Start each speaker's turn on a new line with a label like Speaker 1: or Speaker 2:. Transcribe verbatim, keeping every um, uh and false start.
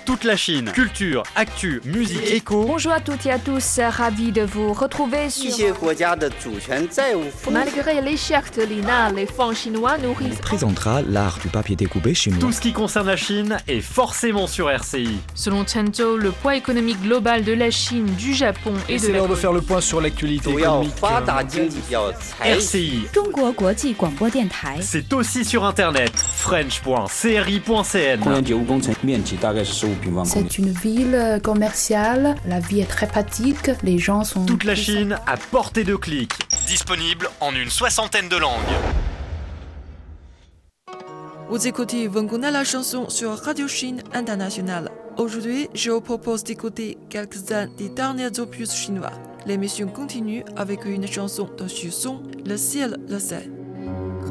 Speaker 1: Toute la Chine, culture, actu, musique, éco.
Speaker 2: Bonjour à toutes et à tous, ravi de vous retrouver sur... Malgré l'échec de l'I N A, les fonds chinois nourrissent...
Speaker 3: On présentera l'art du papier découpé chinois.
Speaker 1: Tout ce qui concerne la Chine est forcément sur R C I.
Speaker 2: Selon Chenzhou, le poids économique global de la Chine, du Japon et, et de
Speaker 4: c'est l'heure de faire le point sur l'actualité économique.
Speaker 1: R C I. C'est aussi sur internet. french point c r i point c n.
Speaker 5: C'est une ville commerciale, la vie est très pratique, les gens sont...
Speaker 1: Toute la Chine à portée de clic. Disponible en une soixantaine de langues.
Speaker 6: Vous écoutez Venguna la chanson sur Radio Chine Internationale. Aujourd'hui, je vous propose d'écouter quelques-uns des derniers opus chinois. L'émission continue avec une chanson de Xu Song, Le ciel le sait.